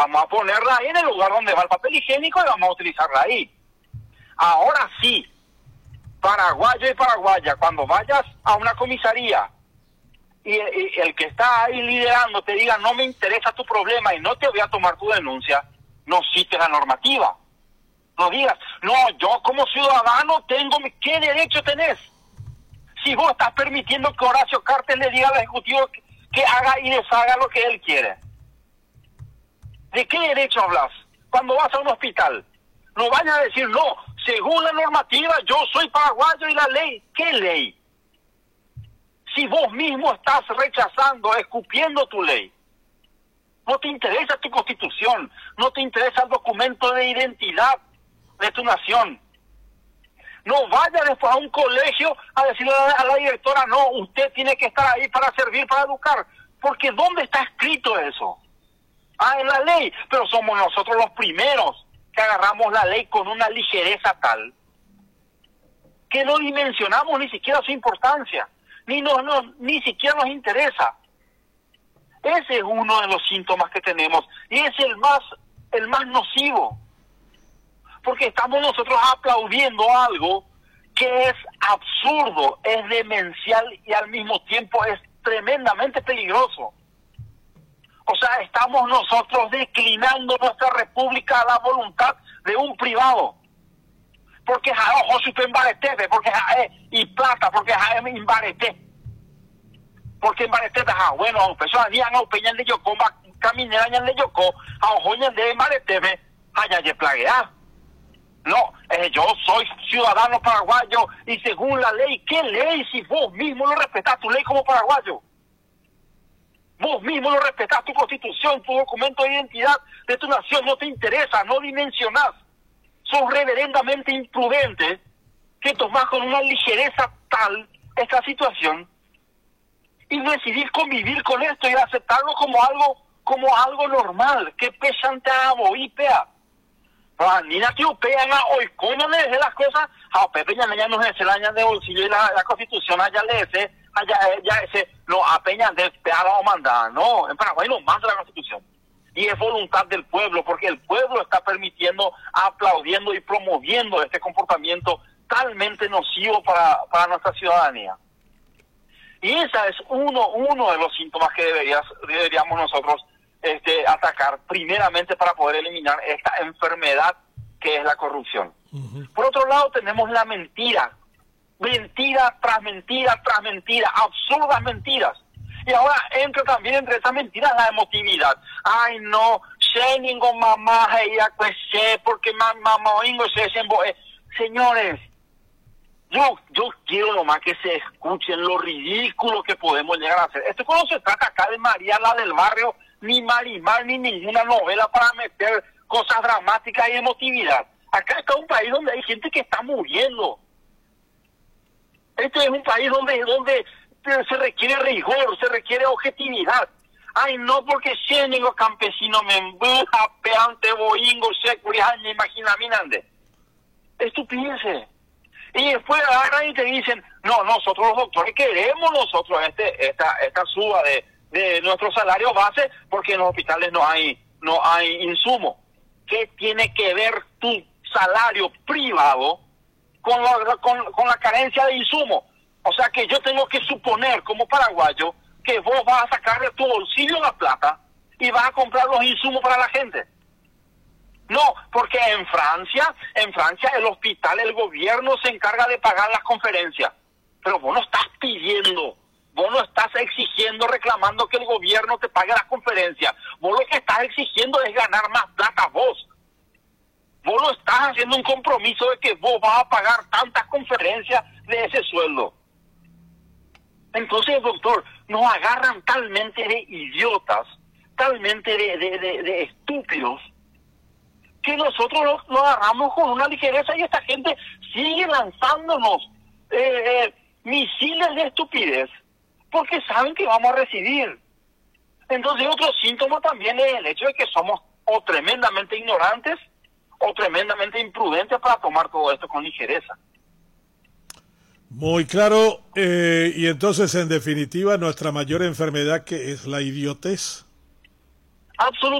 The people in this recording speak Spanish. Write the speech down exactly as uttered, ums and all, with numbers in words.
Vamos a ponerla ahí en el lugar donde va el papel higiénico y vamos a utilizarla ahí. Ahora sí, paraguayo y paraguaya, cuando vayas a una comisaría y, y el que está ahí liderando te diga no me interesa tu problema y no te voy a tomar tu denuncia, no cites la normativa. No digas, no, yo como ciudadano tengo, ¿qué derecho tenés? Si vos estás permitiendo que Horacio Cartes le diga al Ejecutivo que, que haga y deshaga lo que él quiere. ¿De qué derecho hablas? Cuando vas a un hospital, no vayas a decir, no, según la normativa, yo soy paraguayo y la ley. ¿Qué ley? Si vos mismo estás rechazando, escupiendo tu ley. No te interesa tu constitución, no te interesa el documento de identidad de tu nación. No vaya después a un colegio a decirle a la, a la directora, no, usted tiene que estar ahí para servir, para educar. Porque ¿dónde está escrito eso? Ah, en la ley. Pero somos nosotros los primeros que agarramos la ley con una ligereza tal que no dimensionamos ni siquiera su importancia, ni, no, no, ni siquiera nos interesa. Ese es uno de los síntomas que tenemos y es el más, el más nocivo. Porque estamos nosotros aplaudiendo algo que es absurdo, es demencial y al mismo tiempo es tremendamente peligroso. O sea, estamos nosotros declinando nuestra república a la voluntad de un privado. Porque ojo super embareté, porque y plata, porque es embareté. Porque embareté, ah, bueno, personas digan, no, peñan de yoko, caminera de yoko, a ojo de embareté, allá de plaguear. No, eh, yo soy ciudadano paraguayo y según la ley, ¿qué ley si vos mismo no respetás tu ley como paraguayo? Vos mismo no respetás tu constitución, tu documento de identidad de tu nación, no te interesa, no dimensionás. Sos reverendamente imprudente que tomás con una ligereza tal esta situación y decidís convivir con esto y aceptarlo como algo como algo normal, que pesan te amo y pea. Nina que pegan hoy, coño le de las cosas, a Pepe ya no es el año de bolsillo y la, la constitución allá le ese, allá ya ese, no, a Peña de peada o mandada, no, en Paraguay no manda la constitución. Y es voluntad del pueblo, porque el pueblo está permitiendo, aplaudiendo y promoviendo este comportamiento talmente nocivo para, para nuestra ciudadanía. Y ese es uno, uno de los síntomas que deberías, deberíamos nosotros este, atacar primeramente para poder eliminar esta enfermedad que es la corrupción. Uh-huh. Por otro lado tenemos la mentira, mentira tras mentira tras mentira, absurdas mentiras. Y ahora entra también entre esas mentiras la emotividad. Ay no, sé ningún mamá, ella pues sé, porque mamá ingo se señores, yo, yo quiero nomás que se escuchen lo ridículo que podemos llegar a hacer. Esto cuando se trata acá de María la del barrio, ni Marimar, ni ninguna novela para meter cosas dramáticas y emotividad. Acá está un país donde hay gente que está muriendo. Este es un país donde, donde se requiere rigor, se requiere objetividad. Ay, no, porque si los campesinos me embuja, peante, boingo, seguridad, me imagina, minande. Estupideces. Y después agarran y te dicen, no, nosotros los doctores queremos nosotros este, esta, esta suba de, de nuestro salario base porque en los hospitales no hay, no hay insumo. ¿Qué tiene que ver tu salario privado con la, con, con la carencia de insumo? O sea que yo tengo que suponer como paraguayo que vos vas a sacar de tu bolsillo la plata y vas a comprar los insumos para la gente. No, porque en Francia, en Francia el hospital, el gobierno se encarga de pagar las conferencias. Pero vos no estás pidiendo, vos no estás exigiendo, reclamando que el gobierno te pague las conferencias. Vos lo que estás exigiendo es ganar más plata vos. Vos no estás haciendo un compromiso de que vos vas a pagar tantas conferencias de ese sueldo. Entonces, doctor, nos agarran talmente de idiotas, talmente de, de, de, de estúpidos, que nosotros nos, nos agarramos con una ligereza y esta gente sigue lanzándonos eh, eh, misiles de estupidez porque saben que vamos a recibir. Entonces, otro síntoma también es el hecho de que somos o tremendamente ignorantes o tremendamente imprudentes para tomar todo esto con ligereza. Muy claro, eh, y entonces en definitiva nuestra mayor enfermedad que es la idiotez. Absolutamente.